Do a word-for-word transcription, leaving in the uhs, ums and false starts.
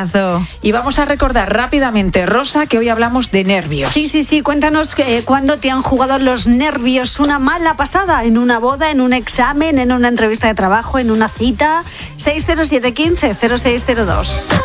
abrazo. Y vamos a recordar rápidamente, Rosa, que hoy hablamos de nervios. Sí, sí, sí, cuéntanos eh, cuándo te han jugado los nervios una mala pasada, en una boda, en un examen, en una entrevista de trabajo, en una cita. seis cero siete uno cinco cero seis cero dos.